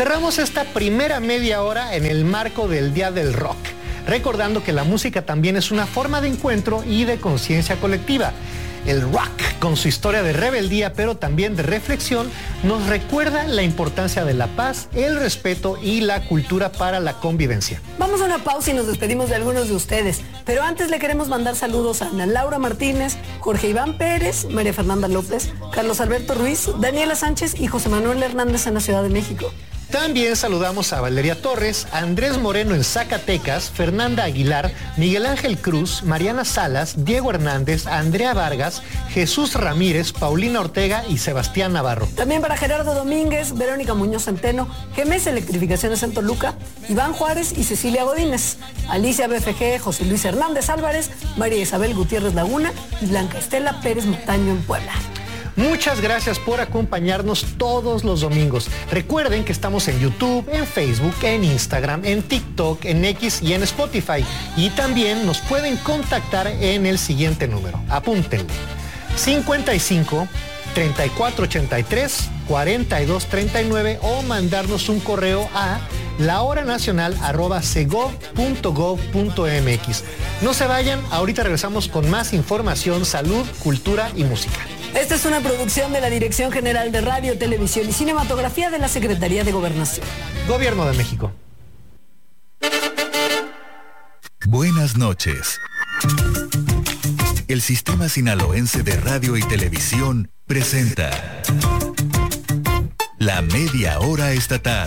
Cerramos esta primera media hora en el marco del Día del Rock, recordando que la música también es una forma de encuentro y de conciencia colectiva. El rock, con su historia de rebeldía, pero también de reflexión, nos recuerda la importancia de la paz, el respeto y la cultura para la convivencia. Vamos a una pausa y nos despedimos de algunos de ustedes, pero antes le queremos mandar saludos a Ana Laura Martínez, Jorge Iván Pérez, María Fernanda López, Carlos Alberto Ruiz, Daniela Sánchez y José Manuel Hernández en la Ciudad de México. También saludamos a Valeria Torres, Andrés Moreno en Zacatecas, Fernanda Aguilar, Miguel Ángel Cruz, Mariana Salas, Diego Hernández, Andrea Vargas, Jesús Ramírez, Paulina Ortega y Sebastián Navarro. También para Gerardo Domínguez, Verónica Muñoz Centeno, GMS Electrificaciones en Toluca, Iván Juárez y Cecilia Godínez, Alicia BFG, José Luis Hernández Álvarez, María Isabel Gutiérrez Laguna y Blanca Estela Pérez Montaño en Puebla. Muchas gracias por acompañarnos todos los domingos. Recuerden que estamos en YouTube, en Facebook, en Instagram, en TikTok, en X y en Spotify. Y también nos pueden contactar en el siguiente número. Apúntenle. 55 3483 4239 o mandarnos un correo a lahoranacional@segov.gov.mx. No se vayan, ahorita regresamos con más información, salud, cultura y música. Esta es una producción de la Dirección General de Radio, Televisión y Cinematografía de la Secretaría de Gobernación. Gobierno de México. Buenas noches. El Sistema Sinaloense de Radio y Televisión presenta La Media Hora Estatal.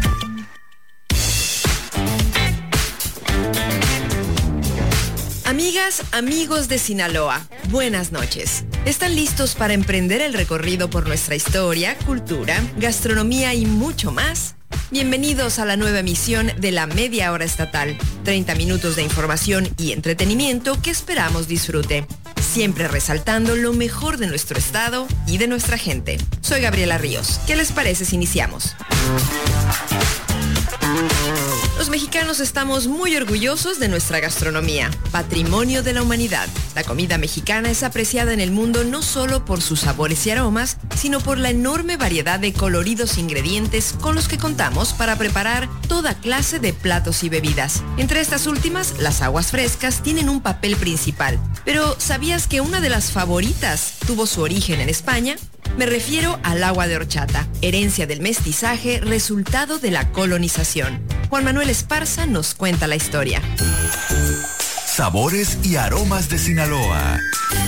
Amigas, amigos de Sinaloa, buenas noches. ¿Están listos para emprender el recorrido por nuestra historia, cultura, gastronomía y mucho más? Bienvenidos a la nueva emisión de La Media Hora Estatal. 30 minutos de información y entretenimiento que esperamos disfrute. Siempre resaltando lo mejor de nuestro estado y de nuestra gente. Soy Gabriela Ríos. ¿Qué les parece si iniciamos? Los mexicanos estamos muy orgullosos de nuestra gastronomía, patrimonio de la humanidad. La comida mexicana es apreciada en el mundo no solo por sus sabores y aromas, sino por la enorme variedad de coloridos ingredientes con los que contamos para preparar toda clase de platos y bebidas. Entre estas últimas, las aguas frescas tienen un papel principal. Pero, ¿sabías que una de las favoritas tuvo su origen en España? Me refiero al agua de horchata, herencia del mestizaje, resultado de la colonización. Juan Manuel Esparza nos cuenta la historia. Sabores y aromas de Sinaloa.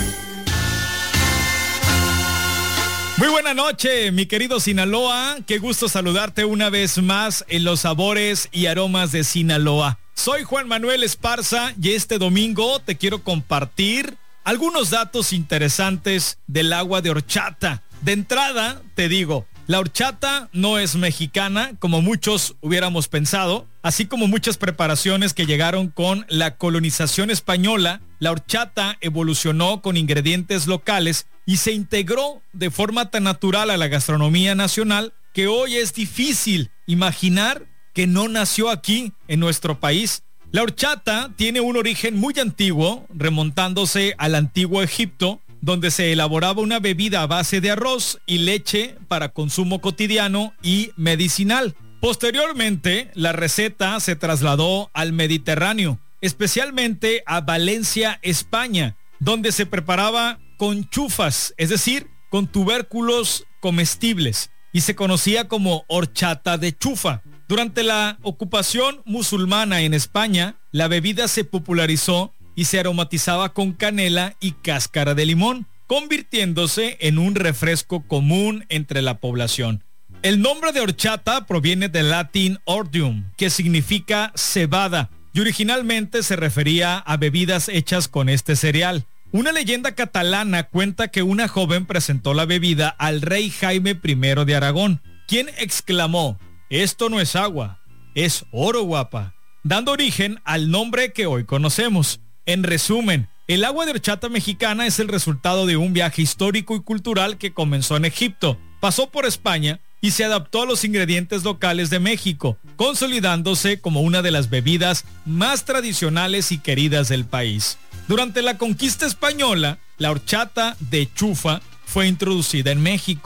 Muy buena noche, mi querido Sinaloa. Qué gusto saludarte una vez más en los sabores y aromas de Sinaloa. Soy Juan Manuel Esparza y este domingo te quiero compartir algunos datos interesantes del agua de horchata. De entrada, te digo, la horchata no es mexicana, como muchos hubiéramos pensado. Así como muchas preparaciones que llegaron con la colonización española, la horchata evolucionó con ingredientes locales y se integró de forma tan natural a la gastronomía nacional que hoy es difícil imaginar que no nació aquí en nuestro país. La horchata tiene un origen muy antiguo, remontándose al antiguo Egipto, donde se elaboraba una bebida a base de arroz y leche para consumo cotidiano y medicinal. Posteriormente, la receta se trasladó al Mediterráneo, especialmente a Valencia, España, donde se preparaba con chufas, es decir, con tubérculos comestibles, y se conocía como horchata de chufa. Durante la ocupación musulmana en España, la bebida se popularizó y se aromatizaba con canela y cáscara de limón, convirtiéndose en un refresco común entre la población. El nombre de horchata proviene del latín ordium, que significa cebada, y originalmente se refería a bebidas hechas con este cereal. Una leyenda catalana cuenta que una joven presentó la bebida al rey Jaime I de Aragón, quien exclamó: «Esto no es agua, es oro, guapa», dando origen al nombre que hoy conocemos. En resumen, el agua de horchata mexicana es el resultado de un viaje histórico y cultural que comenzó en Egipto, pasó por España y se adaptó a los ingredientes locales de México, consolidándose como una de las bebidas más tradicionales y queridas del país. Durante la conquista española, la horchata de chufa fue introducida en México.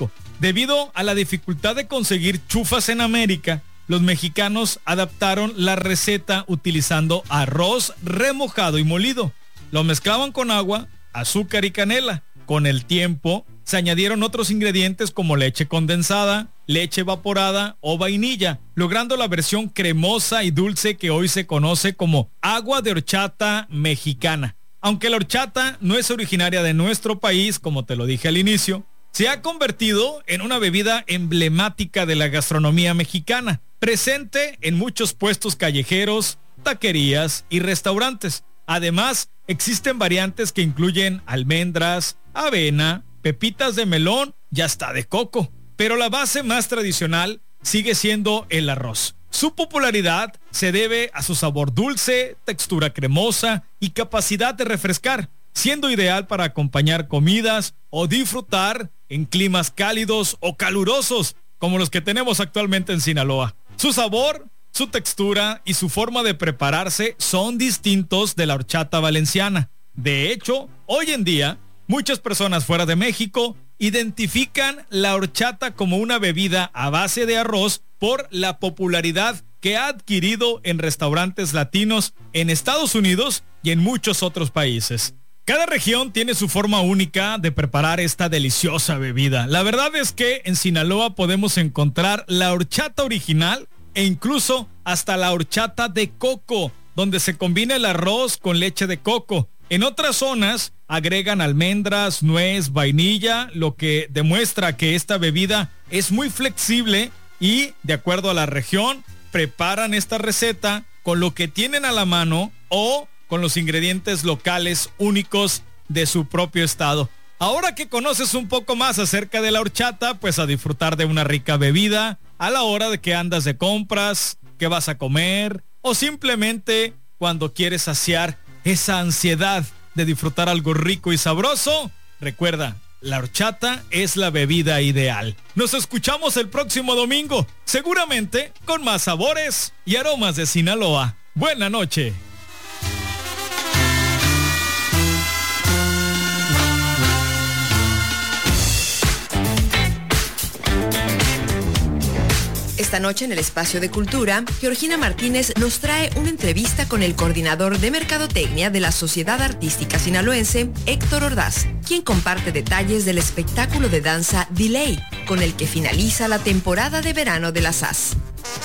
Debido a la dificultad de conseguir chufas en América, los mexicanos adaptaron la receta utilizando arroz remojado y molido. Lo mezclaban con agua, azúcar y canela. Con el tiempo, se añadieron otros ingredientes como leche condensada, leche evaporada o vainilla, logrando la versión cremosa y dulce que hoy se conoce como agua de horchata mexicana. Aunque la horchata no es originaria de nuestro país, como te lo dije al inicio, se ha convertido en una bebida emblemática de la gastronomía mexicana, presente en muchos puestos callejeros, taquerías y restaurantes. Además, existen variantes que incluyen almendras, avena, pepitas de melón y hasta de coco. Pero la base más tradicional sigue siendo el arroz. Su popularidad se debe a su sabor dulce, textura cremosa y capacidad de refrescar, siendo ideal para acompañar comidas o disfrutar en climas cálidos o calurosos, como los que tenemos actualmente en Sinaloa. Su sabor, su textura y su forma de prepararse son distintos de la horchata valenciana. De hecho, hoy en día, muchas personas fuera de México identifican la horchata como una bebida a base de arroz por la popularidad que ha adquirido en restaurantes latinos en Estados Unidos y en muchos otros países. Cada región tiene su forma única de preparar esta deliciosa bebida. La verdad es que en Sinaloa podemos encontrar la horchata original e incluso hasta la horchata de coco, donde se combina el arroz con leche de coco. En otras zonas agregan almendras, nuez, vainilla, lo que demuestra que esta bebida es muy flexible y, de acuerdo a la región, preparan esta receta con lo que tienen a la mano o con los ingredientes locales únicos de su propio estado. Ahora que conoces un poco más acerca de la horchata, pues a disfrutar de una rica bebida a la hora de que andas de compras, que vas a comer o simplemente cuando quieres saciar esa ansiedad de disfrutar algo rico y sabroso. Recuerda, la horchata es la bebida ideal. Nos escuchamos el próximo domingo, seguramente con más sabores y aromas de Sinaloa. Buena noche. Esta noche en el Espacio de Cultura, Georgina Martínez nos trae una entrevista con el coordinador de Mercadotecnia de la Sociedad Artística Sinaloense, Héctor Ordaz, quien comparte detalles del espectáculo de danza Delay, con el que finaliza la temporada de verano de la SAS.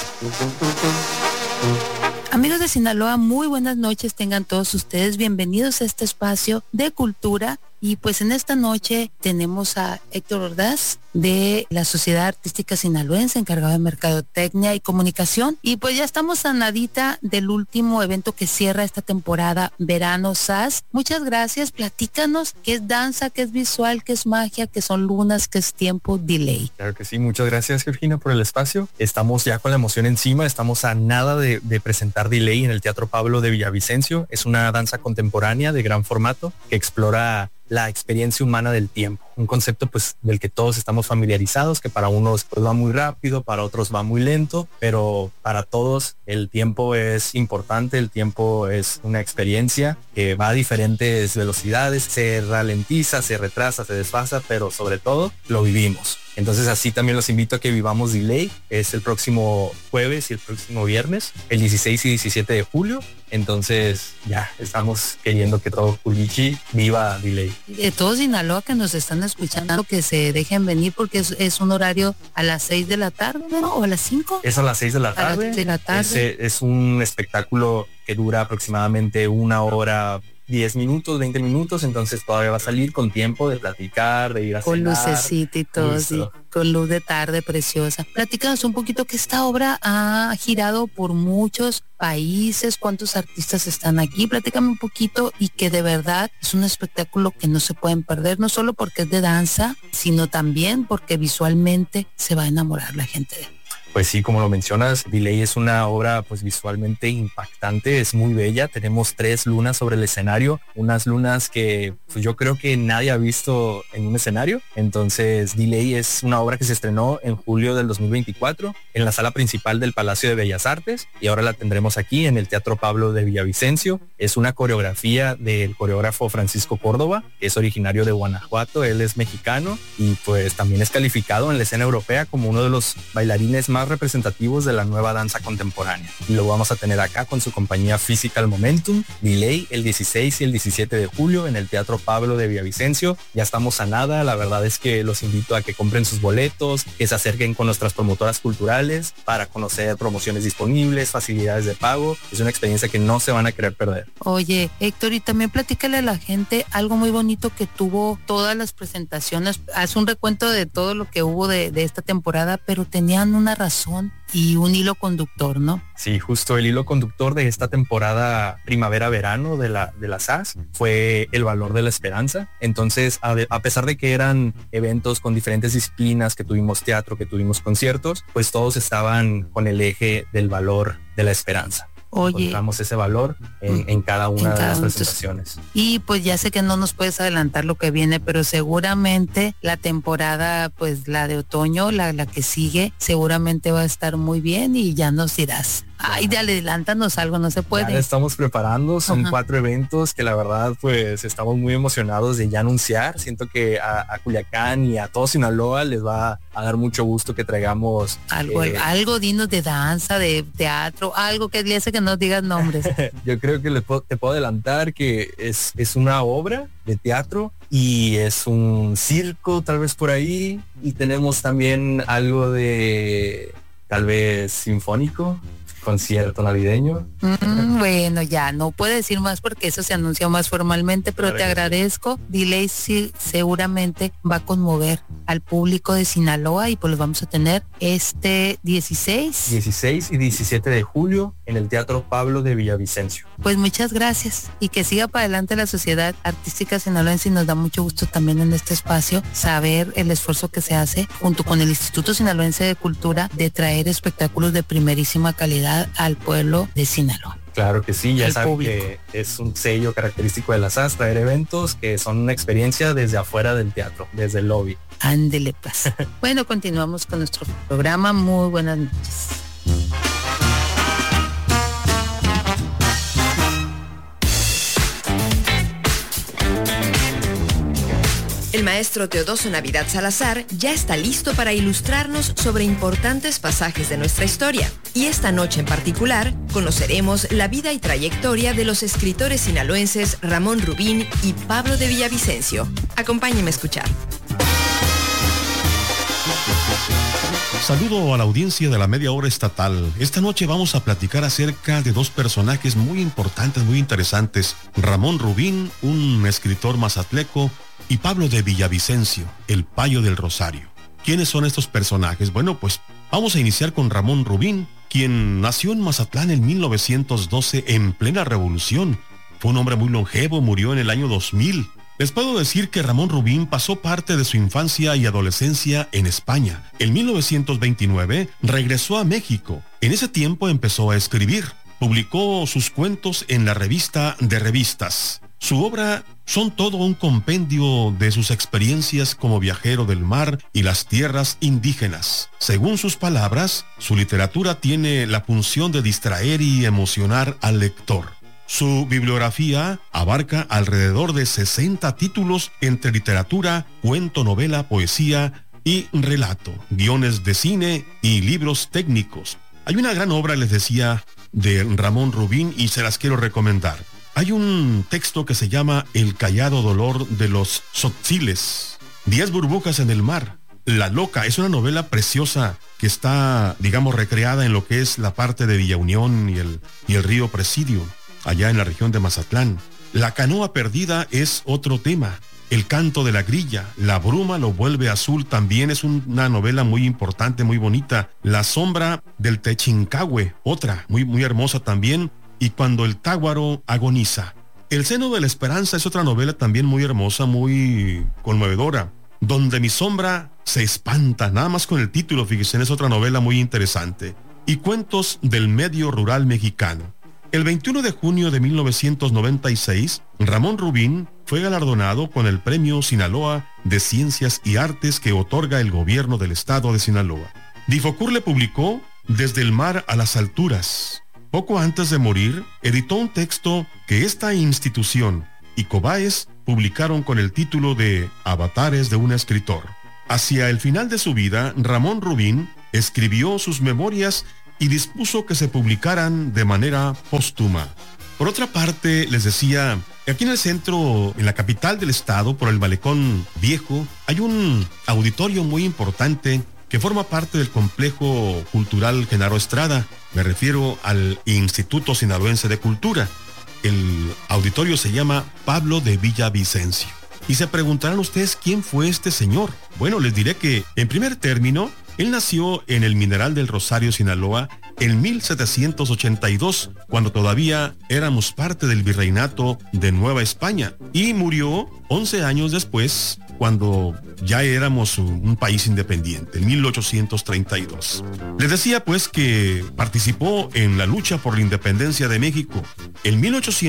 Amigos de Sinaloa, muy buenas noches, tengan todos ustedes bienvenidos a este espacio de cultura. Y pues en esta noche tenemos a Héctor Ordaz de la Sociedad Artística Sinaloense, encargado de Mercadotecnia y Comunicación. Y pues ya estamos a nadita del último evento que cierra esta temporada, Verano SAS. Muchas gracias, platícanos qué es danza, qué es visual, qué es magia, qué son lunas, qué es tiempo, delay. Claro que sí, muchas gracias Georgina por el espacio. Estamos ya con la emoción encima, estamos a nada de presentar Delay en el Teatro Pablo de Villavicencio. Es una danza contemporánea de gran formato que explora la experiencia humana del tiempo, un concepto pues del que todos estamos familiarizados, que para unos pues va muy rápido, para otros va muy lento, pero para todos el tiempo es importante, el tiempo es una experiencia que va a diferentes velocidades, se ralentiza, se retrasa, se desfasa, pero sobre todo lo vivimos. Entonces así también los invito a que vivamos Delay. Es el próximo jueves y el próximo viernes, el 16 y 17 de julio. Entonces ya estamos queriendo que todo Culichi viva Delay. De todos Sinaloa que nos están escuchando, que se dejen venir porque es un horario a las 6 de la tarde, ¿no? ¿O a las 5? Es a las 6 de la tarde. A las 6 de la tarde. Es un espectáculo que dura aproximadamente 1 hora 10 minutos, 20 minutos, entonces todavía va a salir con tiempo de platicar, de ir a con cenar. Lucecita y todo, sí, con luz de tarde preciosa. Platícanos un poquito que esta obra ha girado por muchos países, cuántos artistas están aquí, platícame un poquito, y que de verdad es un espectáculo que no se pueden perder, no solo porque es de danza, sino también porque visualmente se va a enamorar la gente de él. Pues sí, como lo mencionas, Delay es una obra pues visualmente impactante, es muy bella. Tenemos 3 lunas sobre el escenario, unas lunas que pues, yo creo que nadie ha visto en un escenario. Entonces Delay es una obra que se estrenó en julio del 2024 en la sala principal del Palacio de Bellas Artes y ahora la tendremos aquí en el Teatro Pablo de Villavicencio. Es una coreografía del coreógrafo Francisco Córdoba, que es originario de Guanajuato, él es mexicano y pues también es calificado en la escena europea como uno de los bailarines más representativos de la nueva danza contemporánea. Y lo vamos a tener acá con su compañía Physical Momentum, Delay, el 16 y el 17 de julio en el Teatro Pablo de Villavicencio. Ya estamos a nada, la verdad es que los invito a que compren sus boletos, que se acerquen con nuestras promotoras culturales para conocer promociones disponibles, facilidades de pago. Es una experiencia que no se van a querer perder. Oye, Héctor, y también platícale a la gente algo muy bonito que tuvo todas las presentaciones. Haz un recuento de todo lo que hubo de esta temporada, pero tenían una razón y un hilo conductor, ¿no? Sí, justo el hilo conductor de esta temporada primavera-verano de la SAS fue el valor de la esperanza. Entonces, a pesar de que eran eventos con diferentes disciplinas, que tuvimos teatro, que tuvimos conciertos, pues todos estaban con el eje del valor de la esperanza. Oye, encontramos ese valor en cada una de las presentaciones. Y pues ya sé que no nos puedes adelantar lo que viene, pero seguramente la temporada, pues la de otoño, la que sigue, seguramente va a estar muy bien y ya nos dirás. Ay, adelántanos algo, no se puede. Ya estamos preparando, son 4 eventos que la verdad pues estamos muy emocionados de ya anunciar. Siento que a Culiacán y a todo Sinaloa les va a dar mucho gusto que traigamos algo, dinos de danza, de teatro, algo que le hace que no digas nombres. Yo creo que te puedo adelantar que es una obra de teatro y es un circo tal vez por ahí, y tenemos también algo de tal vez sinfónico, concierto navideño. Bueno, ya no puedo decir más porque eso se anunció más formalmente, pero te agradezco. Delay sí, seguramente va a conmover al público de Sinaloa y pues los vamos a tener este 16 y 17 de julio en el Teatro Pablo de Villavicencio. Pues muchas gracias y que siga para adelante la Sociedad Artística Sinaloense, y nos da mucho gusto también en este espacio saber el esfuerzo que se hace junto con el Instituto Sinaloense de Cultura de traer espectáculos de primerísima calidad al pueblo de Sinaloa. Claro que sí, ya saben que es un sello característico de la SAS, traer eventos que son una experiencia desde afuera del teatro, desde el lobby. Ándele pues. Bueno, continuamos con nuestro programa. Muy buenas noches. El maestro Teodoso Navidad Salazar ya está listo para ilustrarnos sobre importantes pasajes de nuestra historia. Y esta noche en particular, conoceremos la vida y trayectoria de los escritores sinaloenses Ramón Rubín y Pablo de Villavicencio. Acompáñenme a escuchar. Saludo a la audiencia de la Media Hora Estatal. Esta noche vamos a platicar acerca de 2 personajes muy importantes, muy interesantes. Ramón Rubín, un escritor mazatleco, y Pablo de Villavicencio, el Payo del Rosario. ¿Quiénes son estos personajes? Bueno, pues vamos a iniciar con Ramón Rubín, quien nació en Mazatlán en 1912 en plena revolución. Fue un hombre muy longevo, murió en el año 2000. Les puedo decir que Ramón Rubín pasó parte de su infancia y adolescencia en España. En 1929 regresó a México. En ese tiempo empezó a escribir. Publicó sus cuentos en la Revista de Revistas. Su obra son todo un compendio de sus experiencias como viajero del mar y las tierras indígenas. Según sus palabras, su literatura tiene la función de distraer y emocionar al lector. Su bibliografía abarca alrededor de 60 títulos entre literatura, cuento, novela, poesía y relato, guiones de cine y libros técnicos. Hay una gran obra, les decía, de Ramón Rubín y se las quiero recomendar. Hay un texto que se llama El callado dolor de los tzotziles. 10 burbujas en el mar. La loca es una novela preciosa que está, digamos, recreada en lo que es la parte de Villa Unión y el río Presidio, allá en la región de Mazatlán. La canoa perdida es otro tema. El canto de la grilla, La bruma lo vuelve azul, también es una novela muy importante, muy bonita. La sombra del Techincahue, otra muy, muy hermosa también. Y Cuando el táguaro agoniza. El seno de la esperanza es otra novela también muy hermosa, muy conmovedora. Donde mi sombra se espanta, nada más con el título, fíjense, es otra novela muy interesante. Y cuentos del medio rural mexicano. El 21 de junio de 1996, Ramón Rubín fue galardonado con el Premio Sinaloa de Ciencias y Artes que otorga el gobierno del estado de Sinaloa. Difocur le publicó Desde el mar a las alturas. Poco antes de morir, editó un texto que esta institución y Cobaes publicaron con el título de Avatares de un escritor. Hacia el final de su vida, Ramón Rubín escribió sus memorias y dispuso que se publicaran de manera póstuma. Por otra parte, les decía, aquí en el centro, en la capital del estado, por el Malecón Viejo, hay un auditorio muy importante que forma parte del complejo cultural Genaro Estrada. Me refiero al Instituto Sinaloense de Cultura. El auditorio se llama Pablo de Villavicencio. Y se preguntarán ustedes quién fue este señor. Bueno, les diré que, en primer término, él nació en el Mineral del Rosario, Sinaloa, en 1782, cuando todavía éramos parte del virreinato de Nueva España, y murió 11 años después, cuando ya éramos un país independiente, en 1832. Les decía pues que participó en la lucha por la independencia de México. En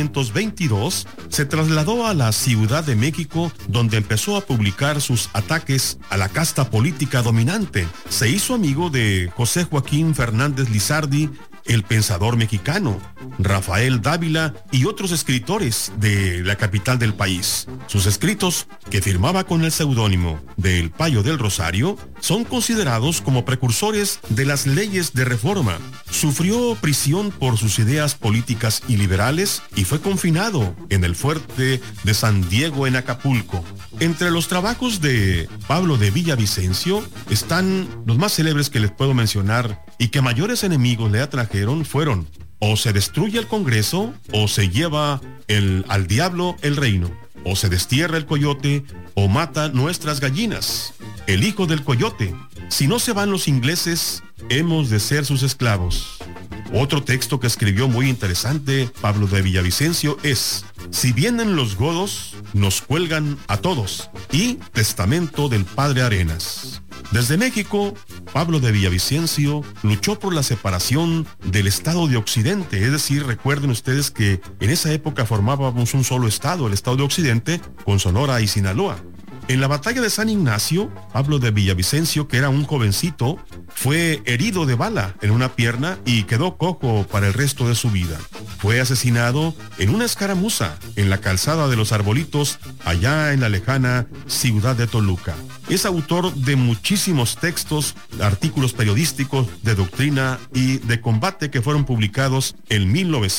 1822 se trasladó a la Ciudad de México, donde empezó a publicar sus ataques a la casta política dominante. Se hizo amigo de José Joaquín Fernández Lizardi, el pensador mexicano, Rafael Dávila y otros escritores de la capital del país. Sus escritos, que firmaba con el seudónimo de El Payo del Rosario, son considerados como precursores de las leyes de reforma. Sufrió prisión por sus ideas políticas y liberales y fue confinado en el fuerte de San Diego en Acapulco. Entre los trabajos de Pablo de Villavicencio están los más célebres que les puedo mencionar y que mayores enemigos le atrajeron fueron: o se destruye el Congreso, o se lleva al diablo el reino, o se destierra el coyote, o mata nuestras gallinas. El hijo del coyote: si no se van los ingleses, hemos de ser sus esclavos. Otro texto que escribió muy interesante Pablo de Villavicencio es: si vienen los godos, nos cuelgan a todos. Y Testamento del Padre Arenas. Desde México, Pablo de Villavicencio luchó por la separación del estado de Occidente, es decir, recuerden ustedes que en esa época formábamos un solo estado, el estado de Occidente, con Sonora y Sinaloa. En la batalla de San Ignacio, Pablo de Villavicencio, que era un jovencito, fue herido de bala en una pierna y quedó cojo para el resto de su vida. Fue asesinado en una escaramuza en la calzada de los Arbolitos, allá en la lejana ciudad de Toluca. Es autor de muchísimos textos, artículos periodísticos, de doctrina y de combate que fueron publicados en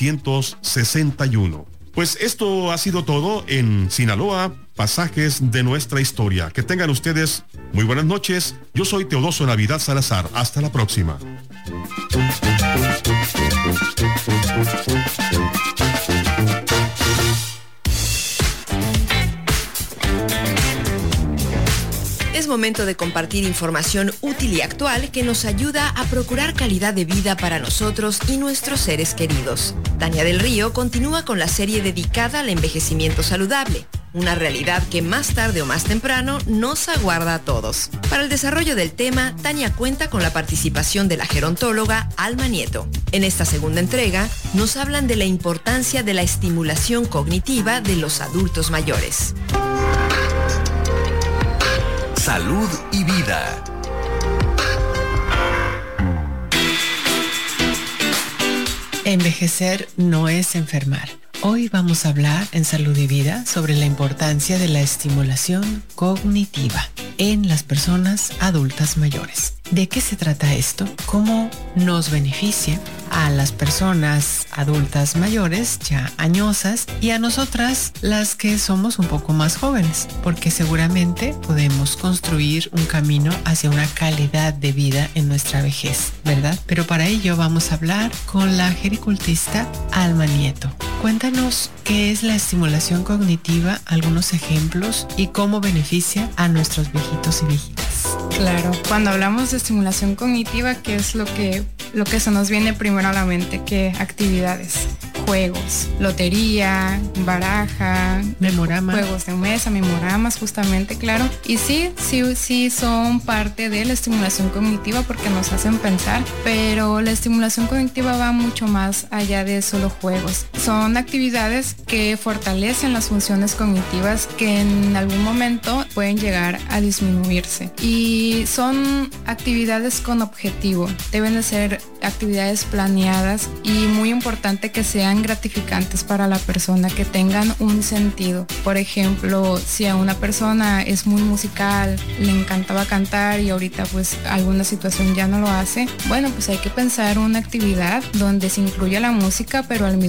1961. Pues esto ha sido todo en Sinaloa, pasajes de nuestra historia. Que tengan ustedes muy buenas noches. Yo soy Teodoso Navidad Salazar. Hasta la próxima. Es momento de compartir información útil y actual que nos ayuda a procurar calidad de vida para nosotros y nuestros seres queridos. Tania del Río continúa con la serie dedicada al envejecimiento saludable, una realidad que más tarde o más temprano nos aguarda a todos. Para el desarrollo del tema, Tania cuenta con la participación de la gerontóloga Alma Nieto. En esta segunda entrega, nos hablan de la importancia de la estimulación cognitiva de los adultos mayores. Salud y vida. Envejecer no es enfermar. Hoy vamos a hablar en Salud y Vida sobre la importancia de la estimulación cognitiva en las personas adultas mayores. ¿De qué se trata esto? ¿Cómo nos beneficia a las personas adultas mayores ya añosas y a nosotras las que somos un poco más jóvenes? Porque seguramente podemos construir un camino hacia una calidad de vida en nuestra vejez, ¿verdad? Pero para ello vamos a hablar con la gericultista Alma Nieto. Cuéntanos qué es la estimulación cognitiva, algunos ejemplos y cómo beneficia a nuestros viejitos y viejitas. Claro, cuando hablamos de estimulación cognitiva, ¿qué es lo que se nos viene primero a la mente? ¿Qué actividades? juegos, lotería, baraja, memorama, juegos de mesa, memoramas justamente, claro. Y sí son parte de la estimulación cognitiva porque nos hacen pensar, pero la estimulación cognitiva va mucho más allá de solo juegos. Son actividades que fortalecen las funciones cognitivas que en algún momento pueden llegar a disminuirse. Y son actividades con objetivo. Deben de ser actividades planeadas y muy importante que sean gratificantes para la persona, que tengan un sentido. Por ejemplo, si a una persona es muy musical, le encantaba cantar y ahorita pues alguna situación ya no lo hace, bueno, pues hay que pensar una actividad donde se incluya la música, pero al mismo